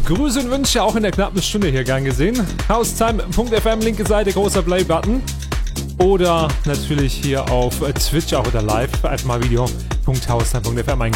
Grüße und Wünsche auch in der knappen Stunde hier gern gesehen. Haustime.fm, linke Seite, großer Play-Button. Oder natürlich hier auf Twitch auch oder live. Einfach mal video.haustime.fm eingeben.